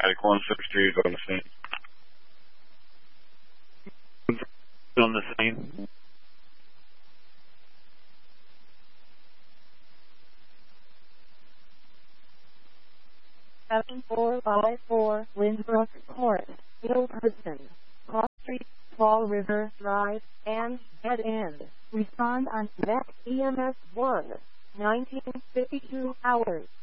Attic 163 is on the scene. On the scene. Seven 454 Lindbrook Court, Ilperson, Cross Street, Fall River Drive, and Dead End. Respond on VEC EMS 1, 1952 hours.